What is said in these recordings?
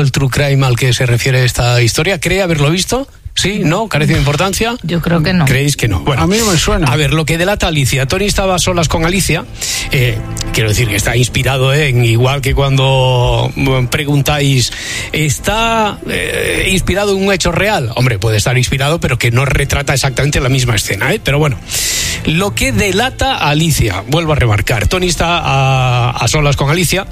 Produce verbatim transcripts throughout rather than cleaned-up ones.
el true crime al que se refiere esta historia? ¿Cree haberlo visto? ¿Sí? ¿No? ¿Carece de importancia? Yo creo que no. ¿Creéis que no? Bueno, a mí no me suena. A ver, lo que delata Alicia. Tony estaba a solas con Alicia. Eh, quiero decir que está inspirado, ¿eh? En, igual que cuando preguntáis, ¿está eh, inspirado en un hecho real? Hombre, puede estar inspirado, pero que no retrata exactamente la misma escena, ¿eh? Pero bueno, lo que delata a Alicia, vuelvo a remarcar, Tony está a, a solas con Alicia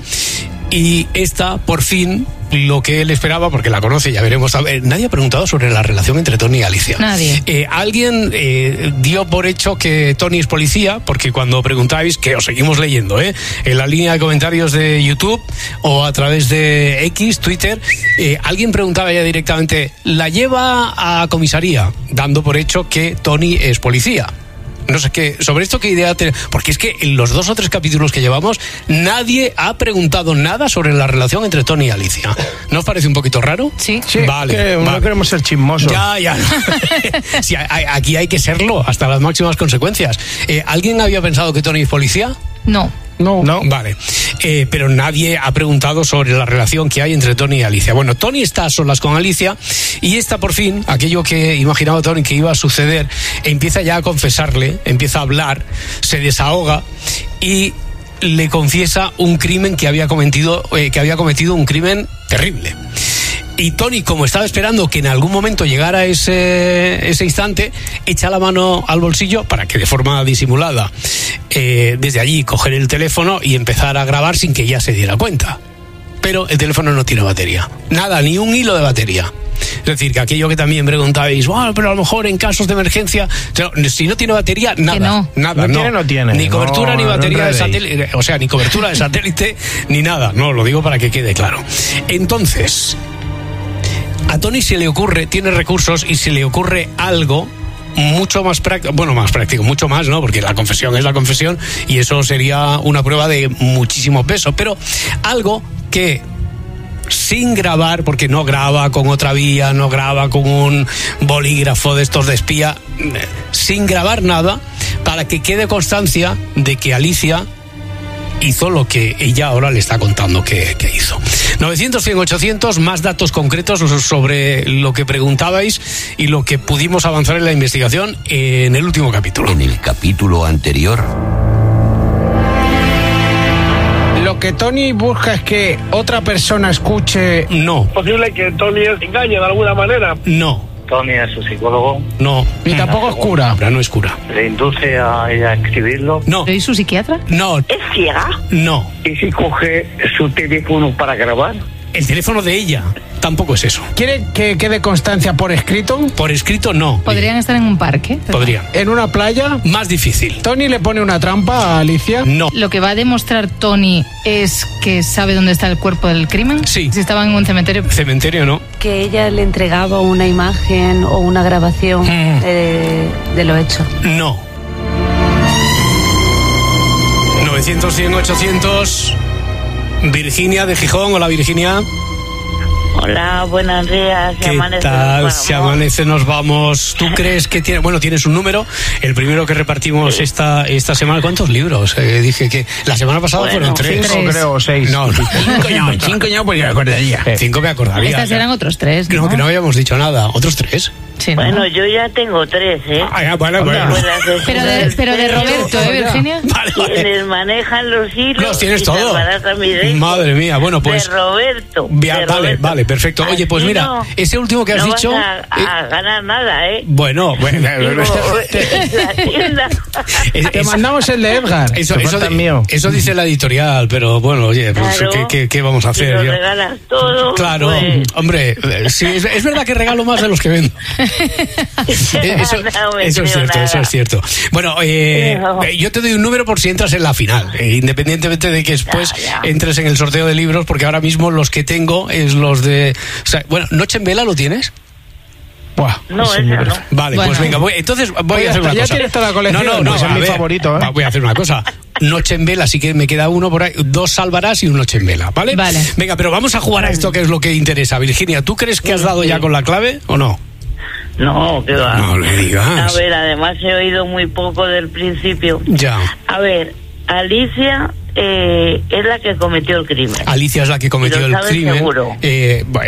y esta, por fin, lo que él esperaba, porque la conoce, ya veremos. A ver, nadie ha preguntado sobre la relación entre Tony y Alicia. Nadie. Eh, alguien eh, dio por hecho que Tony es policía, porque cuando preguntáis, que os seguimos leyendo, ¿eh? En la línea de comentarios de YouTube o a través de X, Twitter, eh, alguien preguntaba ya directamente, ¿la lleva a comisaría? Dando por hecho que Tony es policía. No sé qué, sobre esto qué idea te... Porque es que en los dos o tres capítulos que llevamos nadie ha preguntado nada sobre la relación entre Tony y Alicia. ¿No os parece un poquito raro? Sí. Sí, vale, que vale. no queremos ser chismosos. Ya, ya. Sí, aquí hay que serlo hasta las máximas consecuencias. Eh, ¿Alguien había pensado que Tony es policía? No. No. No, vale. Eh, pero nadie ha preguntado sobre la relación que hay entre Tony y Alicia. Bueno, Tony está a solas con Alicia y esta, por fin, aquello que imaginaba Tony que iba a suceder, empieza ya a confesarle, empieza a hablar, se desahoga y le confiesa un crimen que había cometido, eh, que había cometido un crimen terrible. Y Tony, como estaba esperando que en algún momento llegara ese, ese instante, echa la mano al bolsillo para que de forma disimulada, eh, desde allí, coger el teléfono y empezar a grabar sin que ella se diera cuenta. Pero el teléfono no tiene batería. Nada, ni un hilo de batería. Es decir, que aquello que también preguntabais, bueno, pero a lo mejor en casos de emergencia, si no tiene batería, nada. no. Nada, No no. tiene, no tiene. Ni cobertura, No, ni no batería de enredéis. satélite, o sea, ni cobertura de satélite, ni nada. No, lo digo para que quede claro. Entonces, a Tony se le ocurre, tiene recursos y se le ocurre algo mucho más práctico, bueno, más práctico, mucho más, ¿no? Porque la confesión es la confesión y eso sería una prueba de muchísimo peso, pero algo que sin grabar, porque no graba con otra vía, no graba con un bolígrafo de estos de espía, sin grabar nada, para que quede constancia de que Alicia hizo lo que ella ahora le está contando que, que hizo. novecientos, cien, ochocientos, más datos concretos sobre lo que preguntabais y lo que pudimos avanzar en la investigación en el último capítulo. En el capítulo anterior. Lo que Tony busca es que otra persona escuche. No, ¿Es posible que Tony os engañe de alguna manera? no, Tony es su psicólogo, no. Y tampoco es cura. Ahora no es cura. le induce a ella a escribirlo. No, ¿Soy su psiquiatra? no, ¿Es ciega? no. ¿Y si coge su teléfono para grabar? El teléfono de ella tampoco es eso. ¿Quiere que quede constancia por escrito? Por escrito, no. ¿Podrían estar en un parque? Podrían. En una playa. Más difícil. Tony le pone una trampa a Alicia. No. Lo que va a demostrar Tony es que sabe dónde está el cuerpo del crimen. Sí. Si estaba en un cementerio. Cementerio, no. Que ella le entregaba una imagen o una grabación Mm. eh, de lo hecho. No. novecientos, cien, ochocientos. Virginia de Gijón. Hola, Virginia. Hola, buenos días. ¿Qué tal? Si amanece nos vamos. ¿Tú crees que tiene? Bueno, tienes un número. El primero que repartimos sí. esta esta semana. ¿Cuántos libros? Eh, dije que la semana pasada bueno, fueron tres. Cinco, Tres. creo, o seis. No, no. Cinco ya, cinco ya, pues ya me acordaría. Cinco me acordaría. Estas eran otros tres, ¿no? No, que no habíamos dicho nada. ¿Otros tres? Sí, ¿no? Bueno, yo ya tengo tres, ¿eh? Ah, ya, bueno, bueno. Pero de, pero de Roberto, ¿eh, Virginia? Vale, vale. Quienes manejan los hilos. Los tienes y todo. salvarás a mi rey. Madre mía, bueno, pues. De Roberto. Via, de vale, Roberto. vale, perfecto. Oye, pues Así mira, no, ese último que has no dicho. Vas a, a eh, ganar nada, ¿eh? Bueno, bueno. Digo, la tienda. Es- Te es- mandamos el de Edgar. Eso, Te eso, falta de- el mío. eso dice la editorial, pero bueno, oye, pues, Claro. ¿qué, qué, qué vamos a Si hacer? lo Yo- regalas todo. Claro, pues, hombre, eh, sí, es, es verdad que regalo más de los que vendo. Eh, eso, no me eso es creo cierto, nada. eso es cierto. Bueno, eh, No. eh, yo te doy un número por si entras en la final, eh, independientemente de que después Ya, ya. entres en el sorteo de libros, porque ahora mismo los que tengo es los de... O sea, bueno, ¿Noche en Vela lo tienes? Buah, No, ese esa libro. no. Vale, Bueno. pues venga, voy, entonces voy Pues a ya hacer está, una ya cosa. tienes toda la colección, No, no, no, pues es a mi ver, favorito, ¿eh? va, voy a hacer una cosa. Noche en Vela, así que me queda uno por ahí, dos Salvarás y un Noche en Vela, ¿vale? Vale. Venga, pero vamos a jugar a esto que es lo que interesa. Virginia, ¿tú crees que has dado ya con la clave o no? No, que va. No le digas. A ver, además he oído muy poco del principio. Ya. A ver, Alicia eh, es la que cometió el crimen. Alicia es la que cometió Y lo el sabes crimen. seguro. Eh,